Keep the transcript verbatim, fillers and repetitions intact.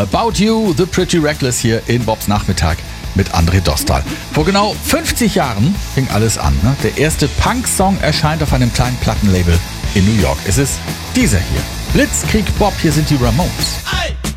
About You, The Pretty Reckless hier in Bobs Nachmittag mit André Dostal. Vor genau fünfzig Jahren fing alles an. Ne? Der erste Punk-Song erscheint auf einem kleinen Plattenlabel in New York. Es ist dieser hier. Blitzkrieg Bob, hier sind die Ramones.